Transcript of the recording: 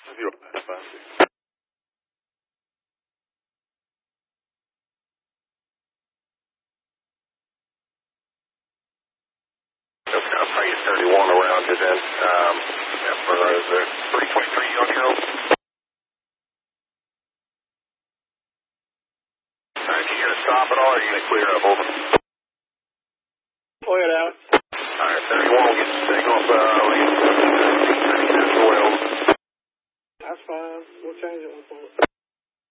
0956. Price 31 around you then. For the 323 on your own. You going to stop at all, or are you going to clear up? Over. Clear it out. All right, 31 will get the signal up lane 17 Wells. That's fine. We'll change it.